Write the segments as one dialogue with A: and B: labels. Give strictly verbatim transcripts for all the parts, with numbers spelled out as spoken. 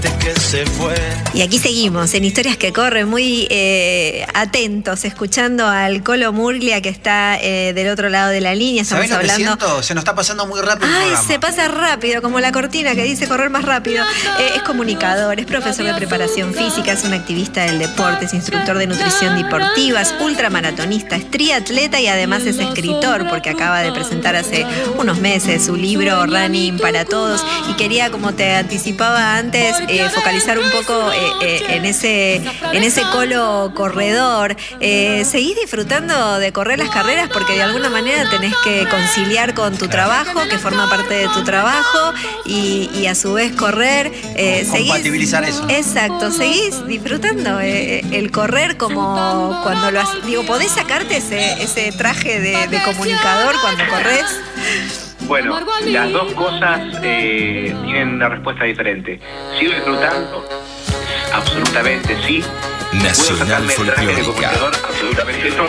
A: Que se fue.
B: Y aquí seguimos en Historias que Corren, muy eh, atentos, escuchando al Colo Murglia que está eh, del otro lado de la línea. Estamos
C: ¿Sabés lo que
B: hablando.
C: siento? Se nos está pasando muy rápido el
B: Ay,
C: programa.
B: se pasa rápido, como la cortina que dice correr más rápido. Eh, es comunicador, es profesor de preparación física, es un activista del deporte, es instructor de nutrición deportiva, es ultramaratonista, es triatleta y además es escritor, porque acaba de presentar hace unos meses su libro Running para Todos. Y quería, como te anticipaba antes, eh, focalizar un poco eh, eh, en ese en ese Colo corredor. Eh, ¿Seguís disfrutando de correr las carreras? Porque de alguna manera tenés que conciliar con tu trabajo, que forma parte de tu trabajo, y, y a su vez correr. Eh,
C: Compatibilizar
B: seguís,
C: eso.
B: Exacto, ¿seguís disfrutando eh, el correr como cuando lo haces? Digo, ¿podés sacarte ese, ese traje de, de comunicador cuando corres?
D: Bueno, las dos cosas eh, tienen una respuesta diferente. ¿Sigo disfrutando? Absolutamente sí.
A: Nacional
D: ¿Puedo sacarme el traje de
A: Folclórica.
D: comunicador? Absolutamente no.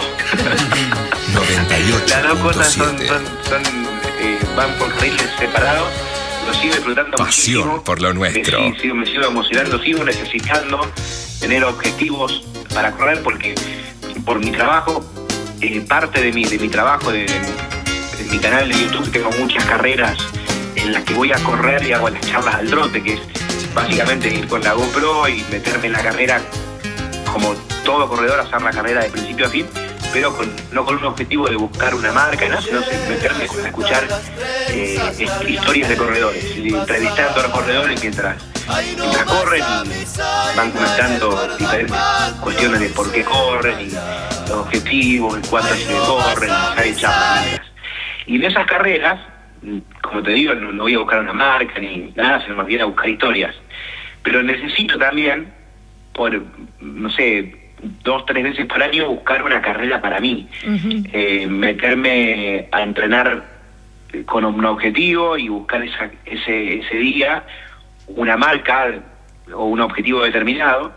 A: noventa y ocho
D: Las dos cosas son,
A: punto
D: son,
A: siete.
D: son eh, van por raíces separados. Lo sigo disfrutando
A: Pasión
D: muchísimo.
A: por lo nuestro.
D: Me, sigo, me sigo emocionando, sigo necesitando tener objetivos para correr porque por mi trabajo, eh, parte de mi, de mi trabajo, de, de mi canal de YouTube, tengo muchas carreras en las que voy a correr y hago las charlas al trote, que es básicamente ir con la GoPro y meterme en la carrera como todo corredor, hacer la carrera de principio a fin, pero con, no con un objetivo de buscar una marca, ¿no? Sino meterme a escuchar eh, historias de corredores, y entrevistando a los corredores mientras, mientras corren y van comentando diferentes cuestiones de por qué corren y los objetivos, y cuánto se corren, y hay charlas. Y en esas carreras, como te digo, no, no voy a buscar una marca ni nada, sino más bien a buscar historias. Pero necesito también, por, no sé, dos, tres veces por año, buscar una carrera para mí. Uh-huh. Eh, meterme a entrenar con un objetivo y buscar esa, ese, ese día una marca o un objetivo determinado.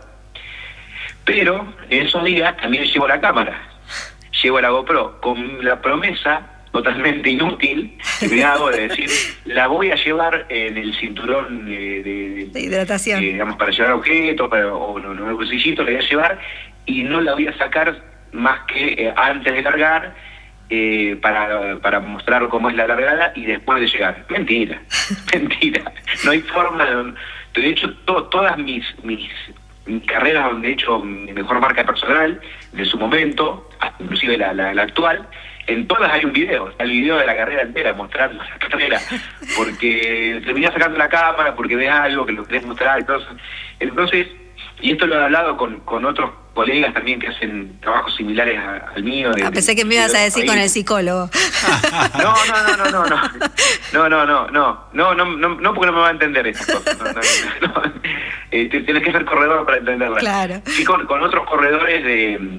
D: Pero en esos días también llevo la cámara, llevo la GoPro, con la promesa totalmente inútil que me hago de decir, la voy a llevar en el cinturón de, de,
B: de hidratación,
D: eh, digamos, para llevar objetos, para, o no, no, en el bolsillito la voy a llevar y no la voy a sacar más que eh, antes de largar, eh, para, para mostrar cómo es la largada y después de llegar. Mentira, mentira, no hay forma de... De hecho, to, todas mis, mis, mis carreras donde he hecho mi mejor marca personal de su momento, inclusive la, la, la actual, en todas hay un video, el video de la carrera entera, mostrando la carrera, porque terminás sacando la cámara, porque ves algo que lo querés mostrar, entonces, entonces y esto lo he hablado con, con otros colegas también que hacen trabajos similares a, al mío. De,
B: ah, pensé que me ibas a decir país. Con el psicólogo.
D: No, no, no, no, no, no, no, no, no, no, no, no, no, no, porque no me va a entender estas cosas. No, no, no, no. Eh, tienes que ser corredor para entenderlas.
B: Claro.
D: Sí, con, con otros corredores de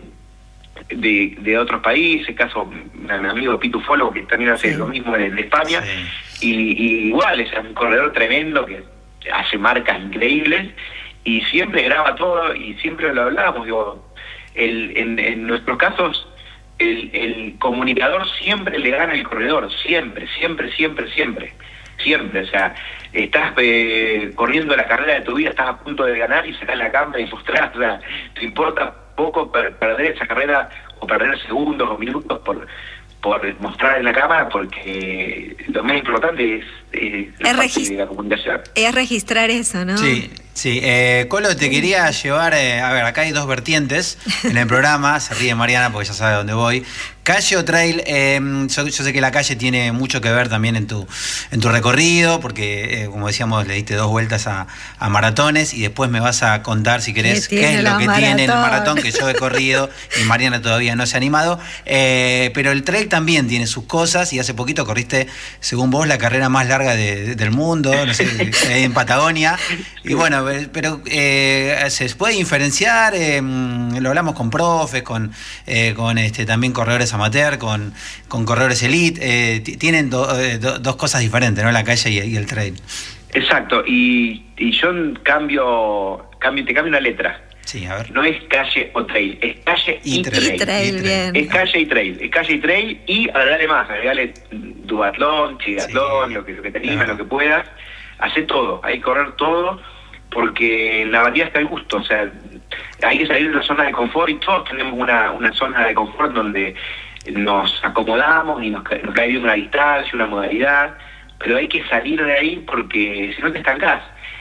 D: De, de otros países, caso mi amigo Pitu Folo, que también hace sí. lo mismo en España, sí. y, y igual es un corredor tremendo que hace marcas increíbles y siempre graba todo y siempre lo hablábamos, digo, el, en, en nuestros casos el, el comunicador siempre le gana al corredor, siempre, siempre, siempre, siempre, siempre, o sea, estás eh, corriendo la carrera de tu vida, estás a punto de ganar y sacás la cámara y mostrás, o sea, te importa poco per perder esa carrera o perder segundos o minutos por por mostrar en la cámara, porque lo más importante es, eh, la
B: es
D: parte de la comunicación.
B: Es registrar eso, ¿no?
C: Sí, sí. Eh, Colo, te quería llevar, eh, a ver, acá hay dos vertientes en el programa, se ríe Mariana porque ya sabe a dónde voy. Calle o trail, eh, yo, yo sé que la calle tiene mucho que ver también en tu en tu recorrido, porque eh, como decíamos, le diste dos vueltas a, a maratones y después me vas a contar, si querés, qué, qué es lo que maratón? tiene el maratón, que yo he corrido y Mariana todavía no se ha animado. Eh, pero el trail también tiene sus cosas y hace poquito corriste, según vos, la carrera más larga de, de, del mundo, no sé, en Patagonia. Y bueno, pero eh, se puede diferenciar, eh, lo hablamos con profes, con, eh, con este, también corredores amateur, con, con corredores elite, eh, tienen do, eh, do, dos cosas diferentes, ¿no? La calle y, y el trail.
D: Exacto, y, y yo cambio, cambio, te cambio una letra.
C: Sí, a ver.
D: No es calle o trail, es calle y, y trail.
B: Y trail, bien.
D: Es calle y trail, es calle y trail y agregale más, agregale duatlón, triatlón, sí, lo que, lo que te anima, lo que puedas, hace todo, hay que correr todo, porque en la variedad está el gusto, o sea, hay que salir de la zona de confort y todos tenemos una, una zona de confort donde nos acomodamos y nos, nos cae bien una distancia, una modalidad, pero hay que salir de ahí porque si no te estancás.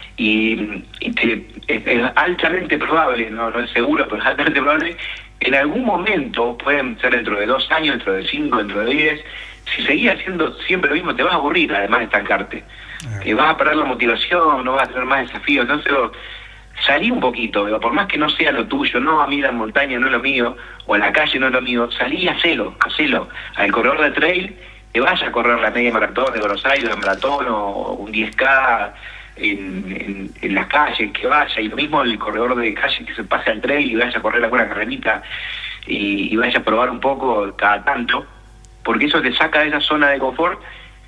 D: Y, y te, es, es altamente probable, no, no es seguro, pero es altamente probable, en algún momento, pueden ser dentro de dos años, dentro de cinco, dentro de diez, si seguís haciendo siempre lo mismo, te vas a aburrir, además de estancarte. Eh, vas a perder la motivación, no vas a tener más desafíos, entonces salí un poquito, digo, por más que no sea lo tuyo, no, a mí la montaña no es lo mío, o la calle no es lo mío, salí y hacelo, hacelo. Al corredor de trail, te vas a correr la media maratón de Buenos Aires, la maratón o un diez K en, en, en las calles, que vaya, y lo mismo el corredor de calle que se pase al trail y vaya a correr alguna carrerita y, y vaya a probar un poco cada tanto, porque eso te saca de esa zona de confort,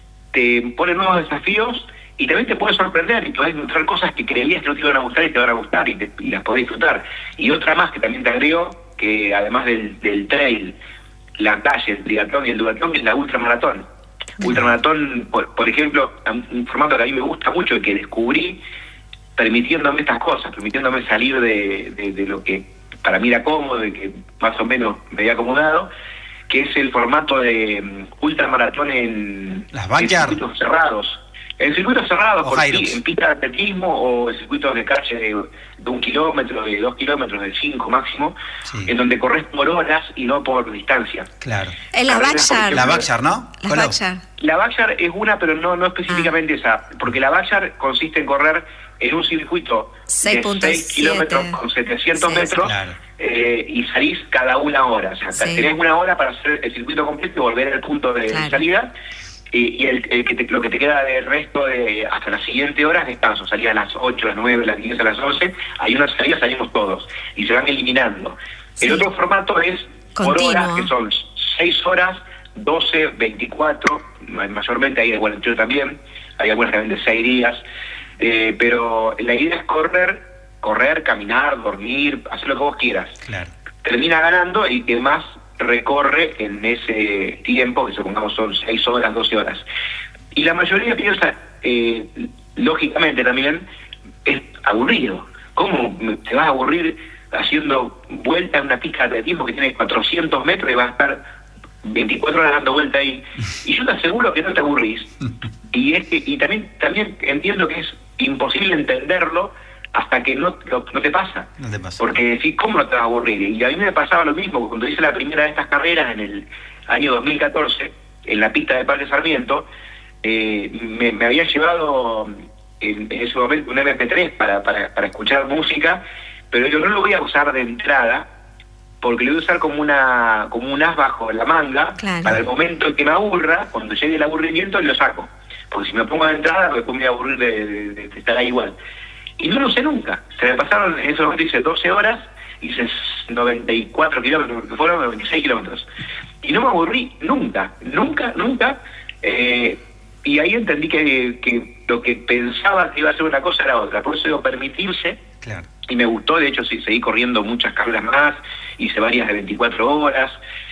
D: te pone nuevos desafíos y también te puede sorprender y puedes encontrar cosas que creías que no te iban a gustar y te van a gustar y, te, y las podés disfrutar. Y otra más que también te agrego, que además del, del trail, la calle, el triatlón y el duatlón, es la ultramaratón. Ultramaratón, por, por ejemplo, un formato que a mí me gusta mucho y que descubrí permitiéndome estas cosas, permitiéndome salir de, de, de lo que para mí era cómodo y que más o menos me había acomodado, que es el formato de um, ultramaratón en,
C: Las
D: en circuitos cerrados. En circuitos cerrados, por pi, en pista de atletismo o en circuitos de calle de, de un kilómetro, de dos kilómetros, de cinco máximo, sí, en donde corres por horas y no por distancia.
C: Claro.
B: Es la Backyard.
C: La Backyard, ¿no?
B: La Backyard.
D: La Backyard es una, pero no, no específicamente ah. esa, porque la Backyard consiste en correr en un circuito de seis kilómetros con setecientos sí, metros, claro, eh, y salís cada una hora. O sea, sí, tenés una hora para hacer el circuito completo y volver al punto de claro. salida. Y, y el, el que te, lo que te queda del resto de hasta las siguientes horas descanso, salía a las ocho, a las nueve, a las diez, a las once, hay una salida, salimos todos y se van eliminando. Sí. El otro formato es continuo, por horas, que son seis horas, doce, veinticuatro, mayormente hay de cuarenta y ocho también, hay algunas también de seis días, eh, pero la idea es correr, correr, caminar, dormir, hacer lo que vos quieras. Claro. Termina ganando y que más recorre en ese tiempo, que supongamos son seis horas, doce horas. Y la mayoría piensa, eh, lógicamente también, es aburrido. ¿Cómo te vas a aburrir haciendo vuelta en una pista de atletismo que tiene cuatrocientos metros y vas a estar veinticuatro horas dando vuelta ahí? Y yo te aseguro que no te aburrís. Y, es que, y también, también entiendo que es imposible entenderlo hasta que no, no, no te pasa. No te pasa. Porque decís, ¿cómo no te vas a aburrir? Y a mí me pasaba lo mismo, cuando hice la primera de estas carreras en el año dos mil catorce, en la pista de Parque Sarmiento, eh, me, me había llevado en, en ese momento un eme pe tres para, para, para escuchar música, pero yo no lo voy a usar de entrada, porque lo voy a usar como una como un as bajo la manga, claro, para el momento en que me aburra, cuando llegue el aburrimiento lo saco. Porque si me pongo de entrada, después me voy a aburrir de, de, de, de estar ahí igual. Y no lo usé nunca. Se me pasaron, en ese momento hice doce horas, hice noventa y cuatro kilómetros, que fueron noventa y seis kilómetros. Y no me aburrí nunca, nunca, nunca. Eh, y ahí entendí que, que lo que pensaba que iba a ser una cosa era otra. Por eso digo, permitirse. Claro. Y me gustó, de hecho, sí, seguí corriendo muchas carreras más, hice varias de veinticuatro horas.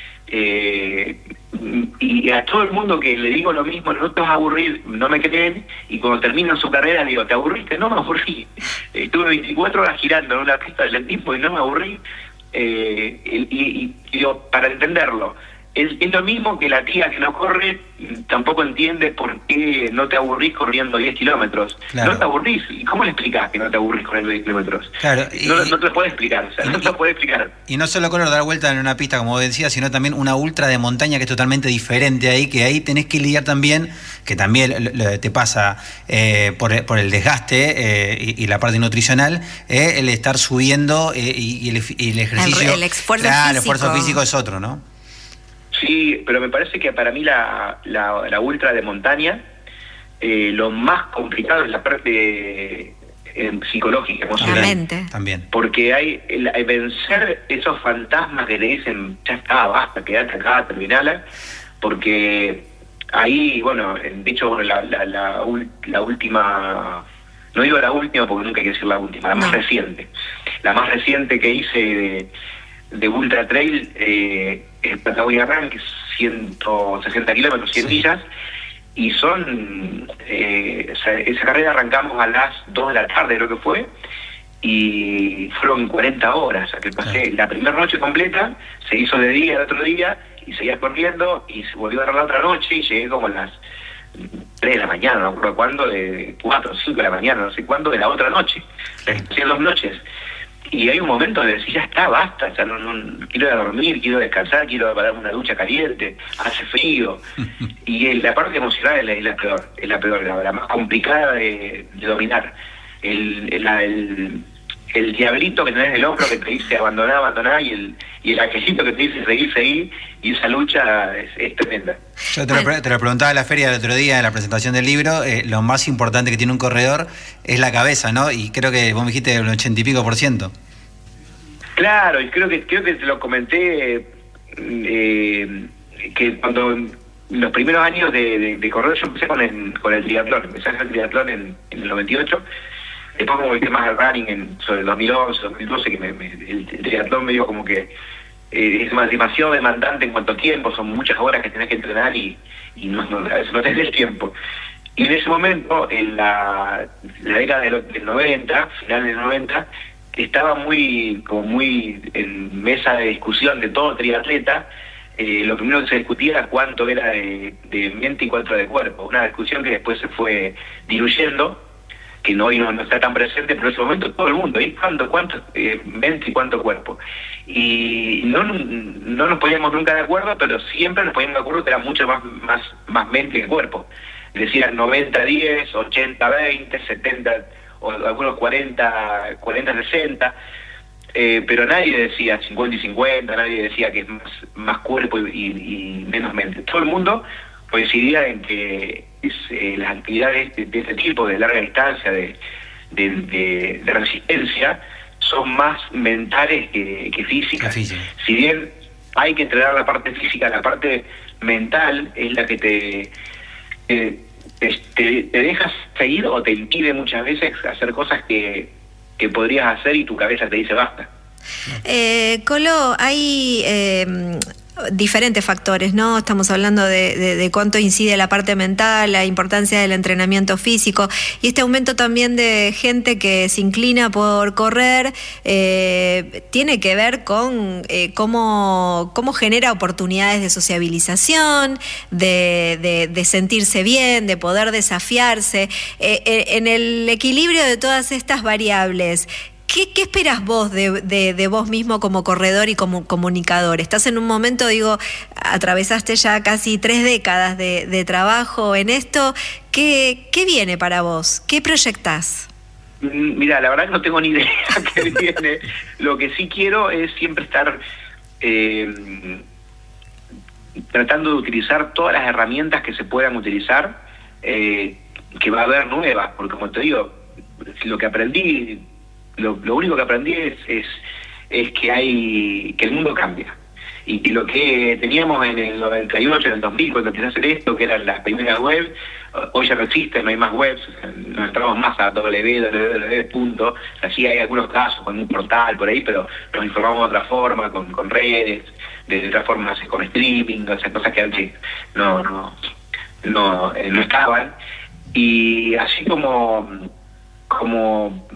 D: Eh, y a todo el mundo que le digo lo mismo, no te vas a aburrir, no me creen, y cuando terminan su carrera digo, ¿te aburriste? No me aburrí. Estuve veinticuatro horas girando en una pista de atletismo y no me aburrí. Eh, y, y, y digo, para entenderlo, es, es lo mismo que la tía que no corre tampoco entiende por qué no te aburrís corriendo diez kilómetros. Claro. No te aburrís. ¿Y cómo le explicás que no te aburrís corriendo diez kilómetros? Claro. Y, no, no te lo puede explicar. O sea, no te lo puede explicar.
C: Y no solo con dar vuelta en una pista, como decía, sino también una ultra de montaña que es totalmente diferente ahí, que ahí tenés que lidiar también, que también te pasa eh, por, por el desgaste eh, y, y la parte nutricional, eh, el estar subiendo eh, y, y, el, y el ejercicio.
B: El, el esfuerzo
C: claro,
B: físico.
C: El esfuerzo físico es otro, ¿no?
D: Sí, pero me parece que para mí la, la, la ultra de montaña, eh, lo más complicado es la parte eh, psicológica, emocional.
C: También.
D: Porque hay el, el vencer esos fantasmas que le dicen, ya está, basta, quédate acá, terminala, porque ahí, bueno, de hecho, la, la, la, la última, no digo la última porque nunca hay que decir la última, la más no. reciente, la más reciente que hice de, de Ultra Trail, eh, es Patagonia Run, que es ciento sesenta kilómetros, cien sí. millas, y son, eh, o sea, esa carrera arrancamos a las dos de la tarde, creo que fue, y fueron cuarenta horas, o sea, que pasé la primera noche completa, se hizo de día el otro día, y seguía corriendo, y se volvió a dar la otra noche, y llegué como a las tres de la mañana, no recuerdo cuándo, de cuatro o cinco de la mañana, no sé cuándo, de la otra noche, hacía dos noches. Y hay un momento de decir, ya está, basta, o sea, no, no, quiero ir a dormir, quiero descansar, quiero darme una ducha caliente, hace frío. Y el, la parte emocional es la, es la peor, es la peor, la, la más complicada de, de dominar. El, el, el, el diablito que tenés en el hombro que te dice abandoná, abandoná, y el, y el aquellito que te dice seguir, seguir, y esa lucha es, es tremenda.
C: Yo te lo, te lo preguntaba en la feria el otro día, en la presentación del libro, eh, lo más importante que tiene un corredor es la cabeza, ¿no? Y creo que vos me dijiste el ochenta y pico por ciento.
D: Claro, y creo que creo que te lo comenté, eh, que cuando en los primeros años de, de, de correr yo empecé con el, con el triatlón, empecé a hacer el triatlón en, en el noventa y ocho, después me volví más al running en, sobre el dos mil once, dos mil doce, que me, me, el, el triatlón me dio como que eh, es más, demasiado demandante en cuanto a tiempo, son muchas horas que tenés que entrenar y, y no, no, a veces no tenés tiempo. Y en ese momento, en la, la década del, del noventa, final del noventa, estaba muy como muy en mesa de discusión de todo triatleta. Eh, lo primero que se discutía era cuánto era de, de mente y cuánto de cuerpo. Una discusión que después se fue diluyendo, que no, hoy no, no está tan presente, pero en ese momento todo el mundo, ¿y cuánto, cuánto eh, mente y cuánto cuerpo? Y no, no nos poníamos nunca de acuerdo, pero siempre nos poníamos de acuerdo que era mucho más, más, más mente que cuerpo. Decían noventa diez, ochenta veinte, setenta, o algunos cuarenta sesenta, eh, pero nadie decía cincuenta y cincuenta, nadie decía que es más, más cuerpo y, y, y menos mente. Todo el mundo coincidía en que es, eh, las actividades de, de este tipo, de larga distancia, de, de, de, de resistencia, son más mentales que, que físicas.
C: Física.
D: Si bien hay que entrenar la parte física, la parte mental es la que te... Eh, Te, te, te dejas seguir o te impide muchas veces hacer cosas que, que podrías hacer y tu cabeza te dice basta.
B: Eh, Colo, hay eh, diferentes factores, ¿no? Estamos hablando de, de, de cuánto incide la parte mental, la importancia del entrenamiento físico y este aumento también de gente que se inclina por correr, eh, tiene que ver con eh, cómo, cómo genera oportunidades de sociabilización, de, de, de sentirse bien, de poder desafiarse. Eh, eh, en el equilibrio de todas estas variables, ¿Qué, ¿Qué esperas vos de, de, de vos mismo como corredor y como comunicador? Estás en un momento, digo, atravesaste ya casi tres décadas de, de trabajo en esto. ¿Qué, ¿Qué viene para vos? ¿Qué proyectás?
D: Mira, la verdad no tengo ni idea qué viene. Lo que sí quiero es siempre estar eh, tratando de utilizar todas las herramientas que se puedan utilizar, eh, que va a haber nuevas, porque como te digo, lo que aprendí... Lo, lo único que aprendí es, es, es que hay que el mundo cambia. Y que lo que teníamos en el noventa y ocho, en el dos mil, cuando empecé a hacer esto, que eran las primeras webs, hoy ya no existen, no hay más webs, o sea, no entramos más a doble u doble u doble u punto. O sea, sí hay algunos casos con un portal por ahí, pero nos informamos de otra forma, con, con redes, de, de otra forma, con streaming, o sea, cosas que antes no, no, no, eh, no estaban. Y así como... como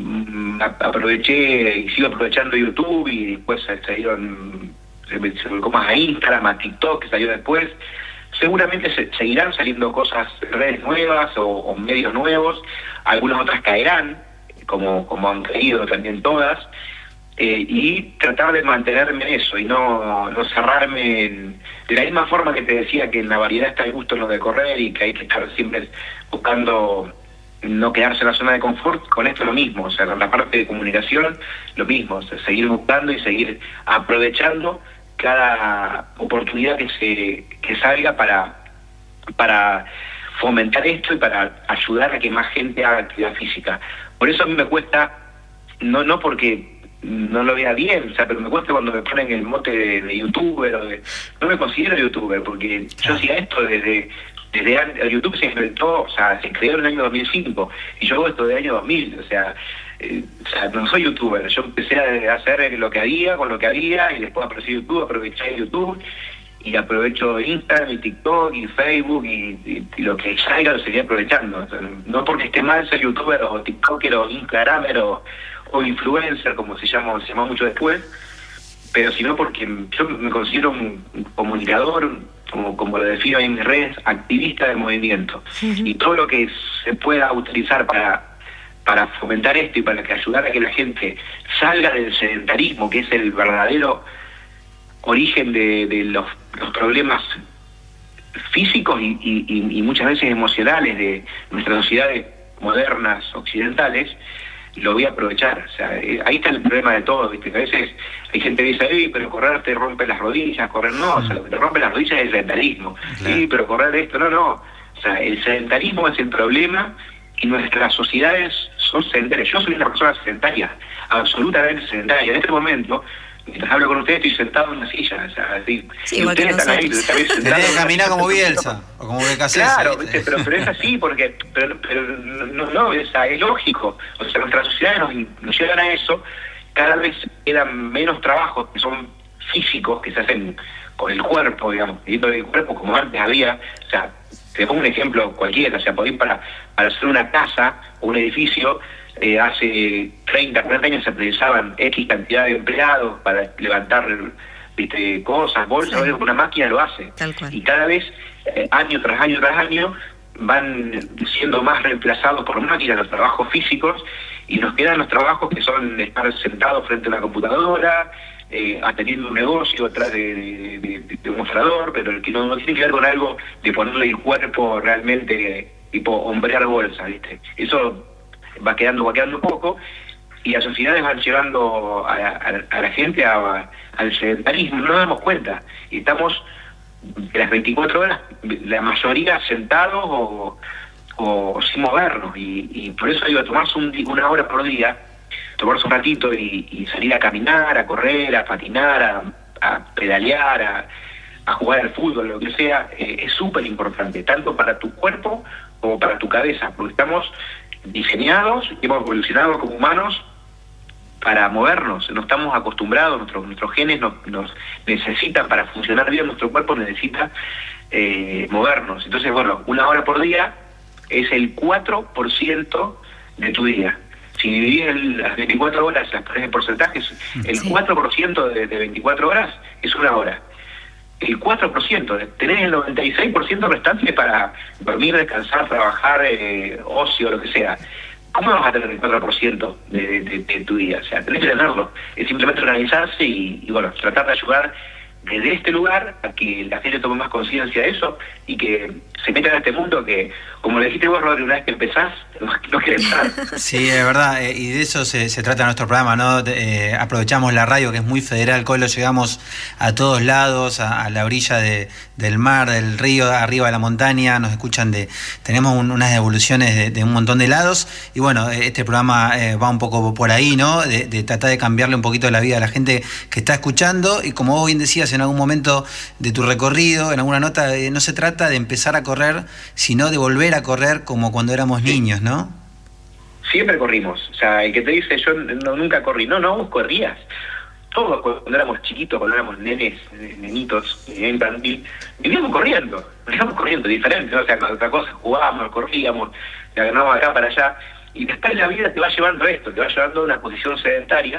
D: aproveché y sigo aprovechando YouTube y después salieron, se me volcó más a Instagram, a TikTok, que salió después. Seguramente se, seguirán saliendo cosas, redes nuevas o, o medios nuevos, algunas otras caerán, como, como han caído también todas, eh, y tratar de mantenerme en eso y no, no cerrarme en, de la misma forma que te decía que en la variedad está el gusto en lo de correr y que hay que estar siempre buscando no quedarse en la zona de confort. Con esto lo mismo, o sea, con la parte de comunicación lo mismo, o sea, seguir buscando y seguir aprovechando cada oportunidad que se que salga para para fomentar esto y para ayudar a que más gente haga actividad física. Por eso a mí me cuesta, no no porque no lo vea bien, o sea, pero me cuesta cuando me ponen el mote de, de youtuber o de, no me considero youtuber porque yo hacía esto desde Desde antes, YouTube se inventó, o sea, se creó en el año dos mil cinco, y yo hago esto del año dos mil, o sea, eh, o sea, no soy youtuber, yo empecé a hacer lo que había, con lo que había, y después apareció YouTube, aproveché YouTube, y aprovecho Instagram y TikTok y Facebook y, y, y lo que salga lo seguiré aprovechando. O sea, no porque esté mal ser youtuber o tiktoker o instagramer o, o influencer, como se llama, se llama mucho después, pero sino porque yo me considero un comunicador, como, como lo defino en mis redes, activista del movimiento. Uh-huh. Y todo lo que se pueda utilizar para para fomentar esto y para que ayudar a que la gente salga del sedentarismo, que es el verdadero origen de, de los, los problemas físicos y, y, y muchas veces emocionales de nuestras sociedades modernas, occidentales, lo voy a aprovechar. O sea, ahí está el problema de todo, ¿viste? Que a veces hay gente que dice, "Ey, pero correr te rompe las rodillas, correr no", o sea, lo que te rompe las rodillas es el sedentarismo. Claro. Sí, pero correr esto, no, no. O sea, el sedentarismo es el problema y nuestras sociedades son sedentarias. Yo soy una persona sedentaria, absolutamente sedentaria. En este momento, mientras hablo con ustedes, estoy sentado en una silla. O sea, así,
B: sí, igual que nosotros.
C: Tenés que caminar como Bielsa, o como Becasés.
D: Claro, pero, pero es así, porque pero, pero no, no es, es lógico. O sea, nuestras sociedades nos, nos llevan a eso. Cada vez quedan menos trabajos que son físicos, que se hacen con el cuerpo, digamos, yendo del cuerpo como antes había. O sea, te pongo un ejemplo cualquiera, o sea, por ir para, para hacer una casa o un edificio, eh, hace treinta, cuarenta años se precisaban X cantidad de empleados para levantar, viste, cosas, bolsas, sí. Una máquina lo hace.
B: Tal cual.
D: Y cada vez, eh, año tras año tras año, van siendo más reemplazados por máquinas los trabajos físicos y nos quedan los trabajos que son estar sentados frente a una computadora, Eh, atendiendo un negocio atrás de, de, de, de un mostrador, pero el que no, no tiene que ver con algo de ponerle el cuerpo realmente, tipo hombrear bolsa, ¿viste? Eso va quedando, va quedando poco, y las sociedades van llevando a, a, a la gente a, a, al sedentarismo, no nos damos cuenta, y estamos de las veinticuatro horas, la mayoría sentados o, o sin movernos, y, y por eso digo, tomarse un, una hora por día, tomarse un ratito y, y salir a caminar, a correr, a patinar, a, a pedalear, a, a jugar al fútbol, lo que sea, eh, es súper importante, tanto para tu cuerpo como para tu cabeza, porque estamos diseñados, hemos evolucionado como humanos para movernos, no estamos acostumbrados, nuestros, nuestros genes nos, nos necesitan, para funcionar bien nuestro cuerpo necesita eh, movernos. Entonces, bueno, una hora por día es el cuatro por ciento de tu día. Si dividís el, las veinticuatro horas, las pones en porcentajes, el sí. cuatro por ciento de, de veinticuatro horas es una hora. El cuatro por ciento, tenés el noventa y seis por ciento restante para dormir, descansar, trabajar, eh, ocio, lo que sea. ¿Cómo vas a tener el cuatro por ciento de, de, de tu día? O sea, tenés que tenerlo. Es simplemente organizarse y, y bueno, tratar de ayudar desde este lugar a que la gente tome más conciencia de eso y que se meta en este mundo que, como le dijiste vos, Rodri, una vez que empezás, no, no querés parar.
C: Sí, es verdad, eh, y de eso se, se trata nuestro programa, ¿no? Eh, aprovechamos la radio, que es muy federal, Colo, llegamos a todos lados, a, a la orilla de, del mar, del río, arriba de la montaña, nos escuchan de, tenemos un, unas evoluciones de, de un montón de lados, y bueno, este programa eh, va un poco por ahí, ¿no? De, de tratar de cambiarle un poquito la vida a la gente que está escuchando, y como vos bien decías en algún momento de tu recorrido, en alguna nota, eh, no se trata de empezar a correr, sino de volver a correr como cuando éramos sí. niños, ¿no?
D: Siempre corrimos. O sea, el que te dice yo no, nunca corrí, no, no, vos corrías. Todos cuando éramos chiquitos, cuando éramos nenes, nenitos, infantil, vivíamos corriendo, vivíamos corriendo, diferente, ¿no? O sea, otra cosa, jugábamos, corríamos, le ganábamos acá para allá, y después la vida te va llevando esto, te va llevando a una posición sedentaria,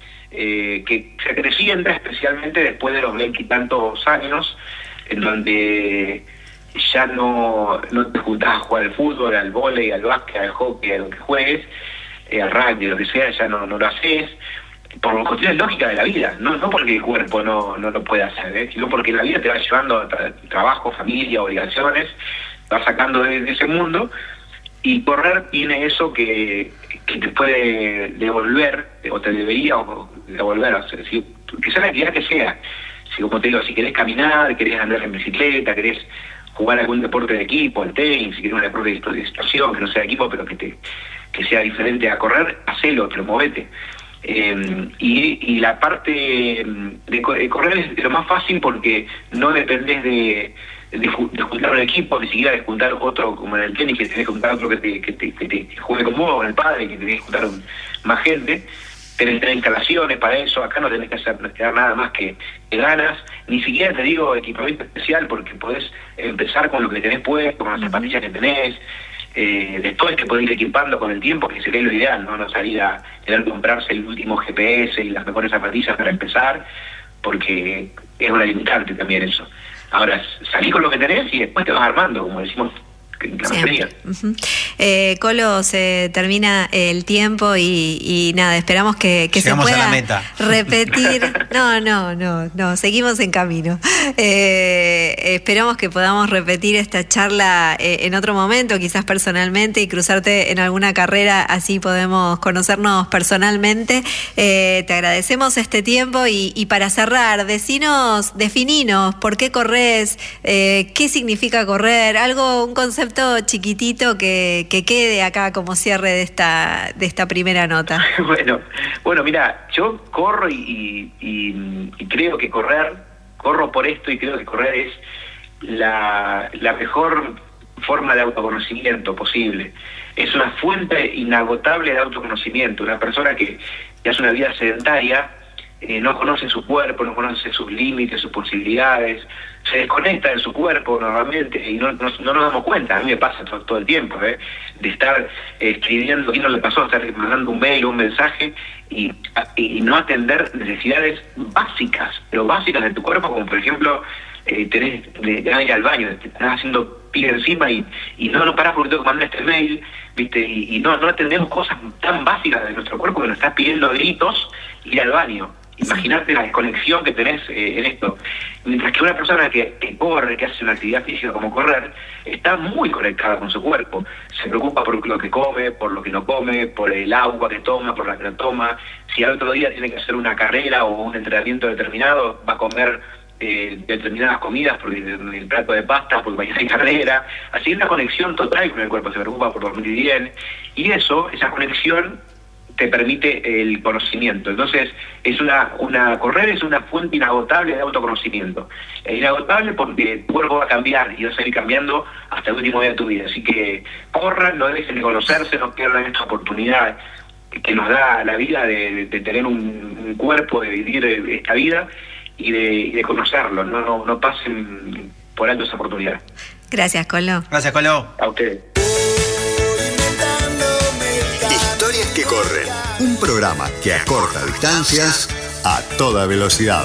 D: eh, que se crecienta especialmente después de los veintitantos años, en donde ya no, no te juntás a jugar al fútbol, al vóley, al básquet, al hockey, a lo que juegues, eh, al rugby, lo que sea, ya no, no lo haces, por cuestiones lógicas de la vida, no, no porque el cuerpo no, no lo pueda hacer, ¿eh? Sino porque la vida te va llevando a tra trabajo, familia, obligaciones, te va sacando de, de ese mundo, y correr tiene eso que, que te puede devolver, o te debería devolver, o sea, si, que sea la actividad que sea. Si, como te digo, si querés caminar, querés andar en bicicleta, querés jugar algún deporte de equipo, el tenis, si querés un deporte de distorsión, que no sea de equipo, pero que te que sea diferente a correr, hacelo, pero movete. Eh, y, y la parte de, de correr es lo más fácil porque no dependés de, de, de juntar un equipo, ni siquiera de juntar otro, como en el tenis, que tenés que juntar otro que te, que te, que te juegue con vos, con el padre, que tenés que juntar un, más gente. tenés que tener instalaciones para eso, acá no tenés que hacer que dar nada más que, que ganas, ni siquiera te digo equipamiento especial, porque podés empezar con lo que tenés puesto, con las zapatillas que tenés, eh, después te podés ir equipando con el tiempo, que sería lo ideal, no, no salir a tener que comprarse el último G P S y las mejores zapatillas para empezar, porque es una limitante también eso. Ahora, salí con lo que tenés y después te vas armando, como decimos la mayoría.
B: Uh-huh. eh, Colo, se termina el tiempo y, y nada, esperamos que, que se pueda
C: a la meta.
B: repetir. No, no, no, no, seguimos en camino. Eh, esperamos que podamos repetir esta charla eh, en otro momento, quizás personalmente, y cruzarte en alguna carrera, así podemos conocernos personalmente. Eh, te agradecemos este tiempo y, y para cerrar, decinos, defininos por qué corres, eh, qué significa correr, algo, un concepto chiquitito que, que quede acá como cierre de esta de esta primera nota.
D: Bueno, bueno, mira, yo corro y, y, y creo que correr, corro por esto y creo que correr es la, la mejor forma de autoconocimiento posible. Es una fuente inagotable de autoconocimiento. Una persona que, que hace una vida sedentaria eh, no conoce su cuerpo, no conoce sus límites, sus posibilidades, se desconecta de su cuerpo normalmente y no, no, no nos damos cuenta. A mí me pasa todo, todo el tiempo, ¿eh? de estar eh, escribiendo, ¿quién no le pasó? Estar mandando un mail o un mensaje y, y no atender necesidades básicas, pero básicas de tu cuerpo, como por ejemplo, eh, tenés de, de ir al baño, te estás haciendo pie encima y, y no, no parás porque tengo que mandar este mail, ¿viste? Y, y no, no atendemos cosas tan básicas de nuestro cuerpo que nos estás pidiendo a gritos ir al baño. Imaginarte la desconexión que tenés eh, en esto. Mientras que una persona que, que corre, que hace una actividad física como correr, está muy conectada con su cuerpo. Se preocupa por lo que come, por lo que no come, por el agua que toma, por la que no toma. Si al otro día tiene que hacer una carrera o un entrenamiento determinado, va a comer eh, determinadas comidas, porque el plato de pasta, porque mañana hay carrera. Así hay una conexión total con el cuerpo. Se preocupa por dormir bien. Y eso, esa conexión, te permite el conocimiento. Entonces, es una, una correr es una fuente inagotable de autoconocimiento. Es inagotable porque tu cuerpo va a cambiar y va a seguir cambiando hasta el último día de tu vida. Así que corran, no dejen de conocerse, no pierdan esta oportunidad que nos da la vida de, de tener un, un cuerpo, de vivir esta vida y de, y de conocerlo. No, no, no pasen por alto esa oportunidad.
B: Gracias, Colo.
C: Gracias, Colo.
D: A ustedes.
E: Historias que corren. Un programa que acorta distancias a toda velocidad.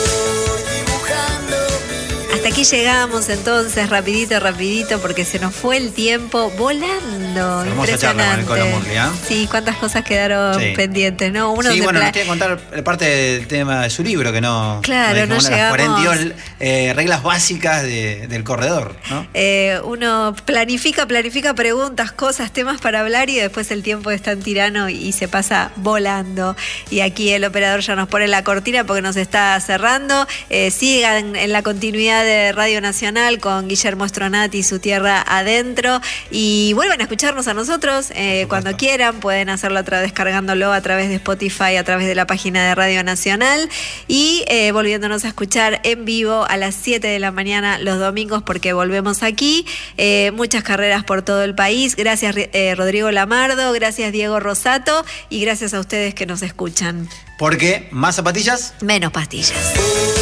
B: Hasta aquí llegamos entonces, rapidito, rapidito, porque se nos fue el tiempo volando.
C: Hermosa charla con el Colo Murri, ¿eh?
B: Sí, cuántas cosas quedaron
C: sí.
B: pendientes, ¿no? Uno
C: sí, bueno,
B: pla-
C: nos tiene que contar parte del tema de su libro, que no...
B: Claro, no
C: dijimos,
B: llegamos.
C: Las cuarenta y dos eh, reglas básicas de, del corredor, ¿no?
B: Eh, uno planifica, planifica preguntas, cosas, temas para hablar y después el tiempo es tan tirano y se pasa volando. Y aquí el operador ya nos pone la cortina porque nos está cerrando. Eh, sigan en la continuidad de Radio Nacional con Guillermo Stronati y Su Tierra Adentro y vuelvan a escucharnos a nosotros eh, cuando quieran. Pueden hacerlo a través, descargándolo a través de Spotify, a través de la página de Radio Nacional y eh, volviéndonos a escuchar en vivo a las siete de la mañana los domingos porque volvemos aquí. Eh, muchas carreras por todo el país. Gracias eh, Rodrigo Lamardo, gracias Diego Rosato y gracias a ustedes que nos escuchan.
C: Porque más zapatillas,
B: menos pastillas.